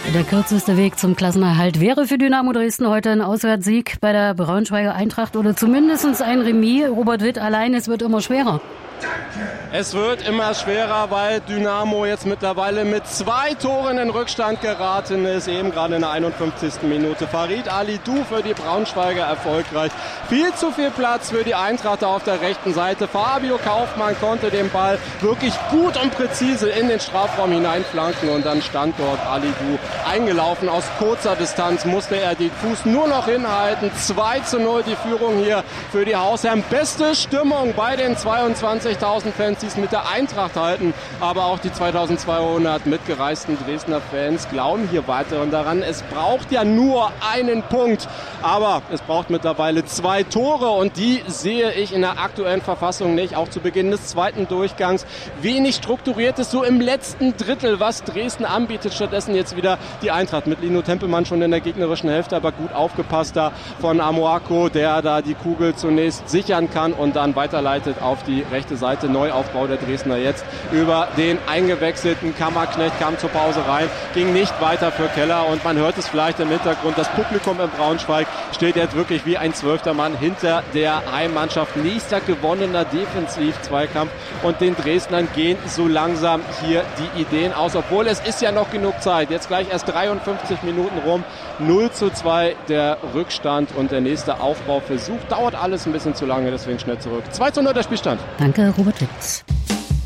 Der kürzeste Weg zum Klassenerhalt wäre für Dynamo Dresden heute ein Auswärtssieg bei der Braunschweiger Eintracht oder zumindest ein Remis. Robert Witt allein, es wird immer schwerer. Es wird immer schwerer, weil Dynamo jetzt mittlerweile mit 2 Toren in Rückstand geraten ist. Eben gerade in der 51. Minute. Farid Alidou für die Braunschweiger erfolgreich. Viel zu viel Platz für die Eintracht auf der rechten Seite. Fabio Kaufmann konnte den Ball wirklich gut und präzise in den Strafraum hineinflanken. Und dann stand dort Alidou eingelaufen. Aus kurzer Distanz musste er den Fuß nur noch hinhalten. 2:0 die Führung hier für die Hausherren. Beste Stimmung bei den 22.000 Fans, die es mit der Eintracht halten, aber auch die 2200 mitgereisten Dresdner Fans glauben hier weiterhin daran. Es braucht ja nur einen Punkt, aber es braucht mittlerweile 2 Tore und die sehe ich in der aktuellen Verfassung nicht. Auch zu Beginn des zweiten Durchgangs wenig strukturiert ist so im letzten Drittel, was Dresden anbietet. Stattdessen jetzt wieder die Eintracht mit Lino Tempelmann schon in der gegnerischen Hälfte, aber gut aufgepasst da von Amoako, der da die Kugel zunächst sichern kann und dann weiterleitet auf die rechte Seite. Neuaufbau der Dresdner jetzt über den eingewechselten Kammerknecht, kam zur Pause rein, ging nicht weiter für Keller und man hört es vielleicht im Hintergrund, das Publikum in Braunschweig steht jetzt wirklich wie ein 12. Mann hinter der Heimmannschaft. Nächster gewonnener Defensiv-Zweikampf und den Dresdnern gehen so langsam hier die Ideen aus, obwohl es ist ja noch genug Zeit. Jetzt gleich erst 53 Minuten rum, 0:2 der Rückstand und der nächste Aufbauversuch. Dauert alles ein bisschen zu lange, deswegen schnell zurück. 2:0 der Spielstand. Danke, Robert Witz.